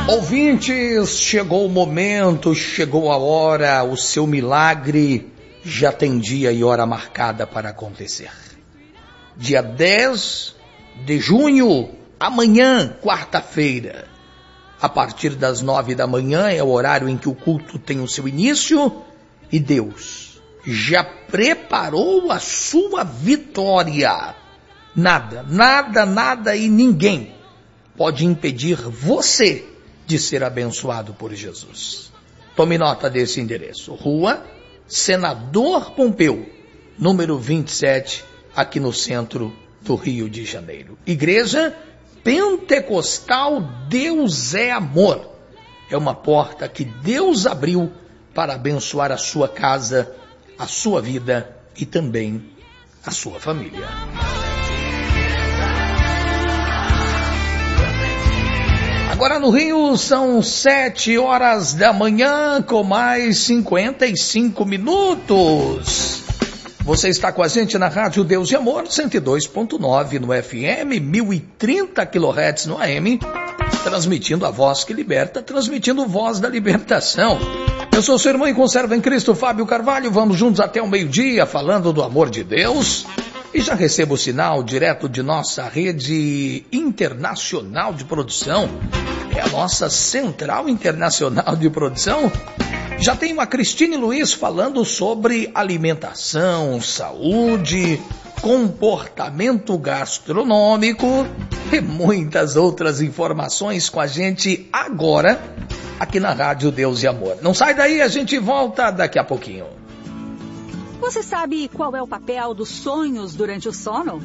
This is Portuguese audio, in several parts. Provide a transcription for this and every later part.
Ouvintes, chegou o momento, chegou a hora, o seu milagre já tem dia e hora marcada para acontecer. Dia 10 de junho, amanhã, quarta-feira, a partir das 9 da manhã é o horário em que o culto tem o seu início e Deus já preparou a sua vitória. Nada e ninguém pode impedir você de ser abençoado por Jesus. Tome nota desse endereço. Rua Senador Pompeu, número 27, aqui no centro do Rio de Janeiro. Igreja Pentecostal Deus é Amor. É uma porta que Deus abriu para abençoar a sua casa, a sua vida e também a sua família. Agora no Rio são 7 horas da manhã com mais 55 minutos. Você está com a gente na Rádio Deus e Amor, 102.9 no FM, 1030 kHz no AM, transmitindo a voz que liberta, transmitindo voz da libertação. Eu sou seu irmão e conservo em Cristo, Fábio Carvalho. Vamos juntos até o meio-dia falando do amor de Deus. E já recebo o sinal direto de nossa rede internacional de produção. É a nossa central internacional de produção. Já tem a Cristine Luiz falando sobre alimentação, saúde, comportamento gastronômico e muitas outras informações com a gente agora, aqui na Rádio Deus e Amor. Não sai daí, a gente volta daqui a pouquinho. Você sabe qual é o papel dos sonhos durante o sono?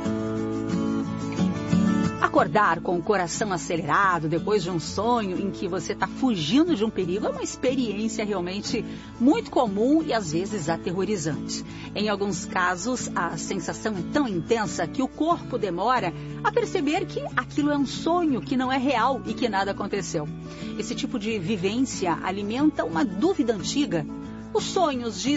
Acordar com o coração acelerado depois de um sonho em que você está fugindo de um perigo é uma experiência realmente muito comum e às vezes aterrorizante. Em alguns casos, a sensação é tão intensa que o corpo demora a perceber que aquilo é um sonho, que não é real e que nada aconteceu. Esse tipo de vivência alimenta uma dúvida antiga. Os sonhos